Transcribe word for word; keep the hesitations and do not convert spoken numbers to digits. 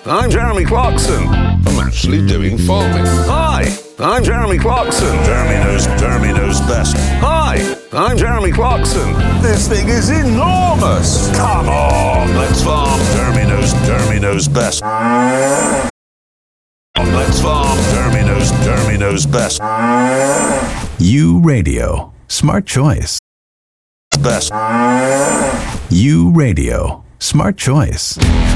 I'm Jeremy Clarkson. I'm actually doing farming. Hi, I'm Jeremy Clarkson. Jeremy knows, Jeremy knows best. Hi, I'm Jeremy Clarkson. This thing is enormous. Come on, let's farm. Jeremy knows, Jeremy knows best. Let's farm. Jeremy knows, Jeremy knows best. U Radio. Smart choice. Best. U Radio. Smart choice.